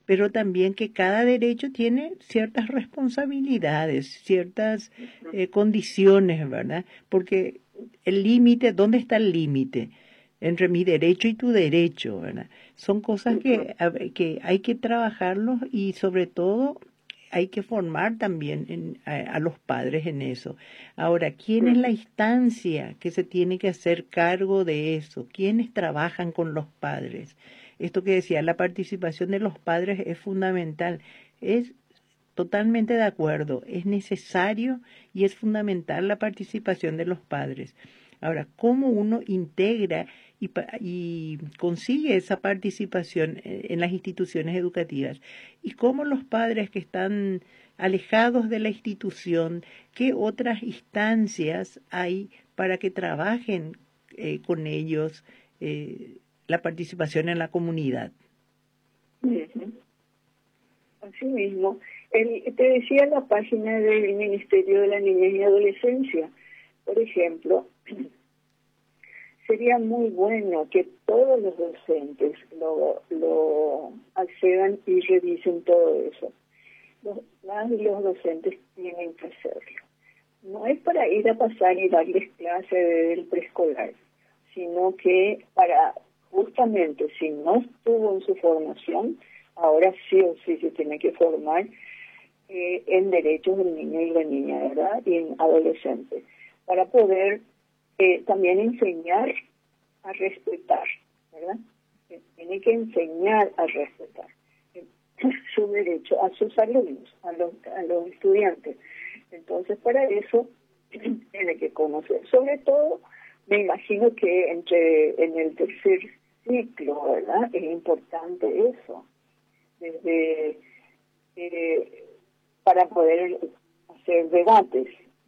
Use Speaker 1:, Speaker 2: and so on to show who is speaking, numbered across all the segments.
Speaker 1: pero también que cada derecho tiene ciertas responsabilidades, ciertas condiciones, ¿verdad? Porque el límite, ¿dónde está el límite entre mi derecho y tu derecho, ¿verdad? Son cosas que hay que trabajarlos y sobre todo hay que formar también a los padres en eso. Ahora, ¿quién es la instancia que se tiene que hacer cargo de eso? ¿Quiénes trabajan con los padres? Esto que decía, la participación de los padres es fundamental. Es totalmente de acuerdo, es necesario y es fundamental la participación de los padres. Ahora, ¿cómo uno integra y consigue esa participación en las instituciones educativas? ¿Y cómo los padres que están alejados de la institución, qué otras instancias hay para que trabajen con ellos la participación en la comunidad?
Speaker 2: Así mismo. Te decía la página del Ministerio de la Niñez y Adolescencia, por ejemplo, sería muy bueno que todos los docentes lo accedan y revisen todo eso. Los docentes tienen que hacerlo. No es para ir a pasar y darles clase desde el preescolar, sino que para, justamente, si no estuvo en su formación, ahora sí o sí se tiene que formar en derechos del niño y la niña, ¿verdad? Y en adolescentes, para poder también enseñar a respetar, ¿verdad? Tiene que enseñar a respetar su derecho a sus alumnos, a los estudiantes. Entonces, para eso tiene que conocer. Sobre todo, me imagino que en el tercer ciclo, ¿verdad? Es importante eso, desde para poder hacer debates.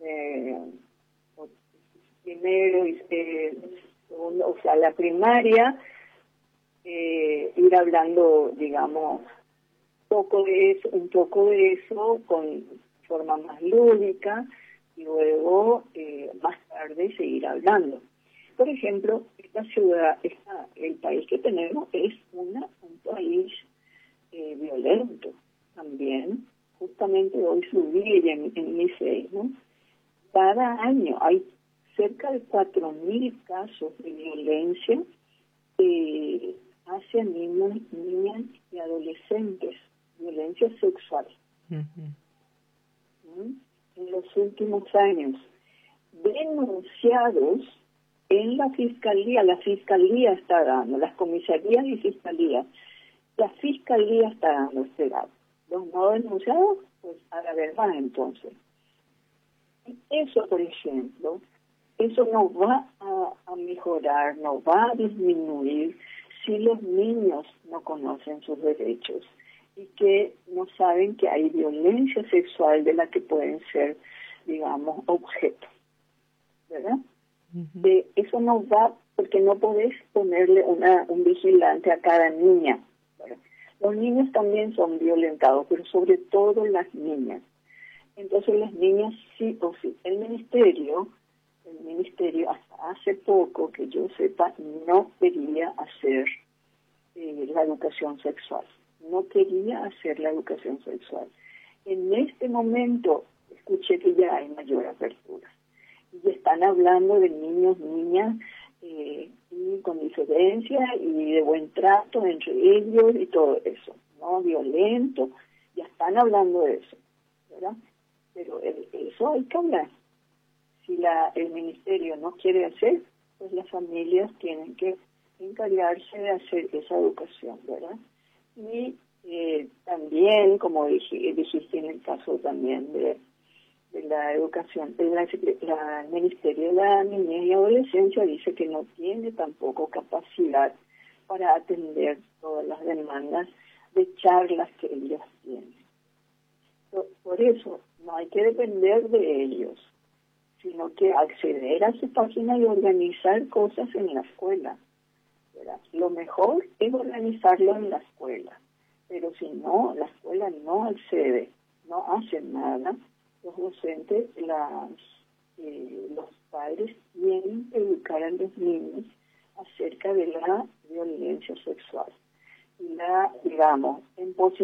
Speaker 2: Primero y segundo, o sea, la primaria, ir hablando, digamos, un poco de eso con forma más lúdica, y luego más tarde seguir hablando. Por ejemplo, el país que tenemos es un país violento también. Justamente hoy subí en mi Facebook, cada año hay cerca de 4.000 casos de violencia hacia niños, niñas y adolescentes, violencia sexual. En los últimos años, denunciados en la fiscalía está dando, las comisarías y fiscalías, la fiscalía está dando este dato. Los no denunciados, pues a la verdad entonces. Eso, por ejemplo, eso no va a mejorar, no va a disminuir si los niños no conocen sus derechos y que no saben que hay violencia sexual de la que pueden ser, digamos, objeto, ¿verdad? Eso no va, porque no podés ponerle un vigilante a cada niña, ¿verdad? Los niños también son violentados, pero sobre todo las niñas. Entonces las niñas sí o sí. El ministerio hasta hace poco, que yo sepa, no quería hacer la educación sexual. No quería hacer la educación sexual. En este momento escuché que ya hay mayor apertura. Y están hablando de niños, niñas, y con diferencia y de buen trato entre ellos y todo eso, no violento, ya están hablando de eso, ¿verdad? Pero eso hay que hablar. Si el ministerio no quiere hacer, pues las familias tienen que encargarse de hacer esa educación, ¿verdad? Y también, como dijiste en el caso también de la educación, el Ministerio de la Niñez y Adolescencia dice que no tiene tampoco capacidad para atender todas las demandas de charlas que ellos tienen. Por eso, no hay que depender de ellos, sino que acceder a su página y organizar cosas en la escuela, ¿verdad? Lo mejor es organizarlo en la escuela, pero si no, la escuela no accede, no hace nada. Los docentes, los padres tienen que educar a los niños acerca de la violencia sexual y digamos, en